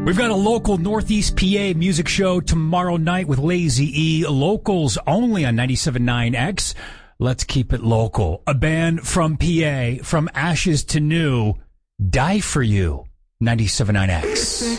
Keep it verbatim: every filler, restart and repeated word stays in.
We've got a local Northeast P A music show tomorrow night with Lazy E. Locals only on ninety-seven point nine X. Let's keep it local. A band from P A, from ashes to new, Die For You, ninety-seven point nine X.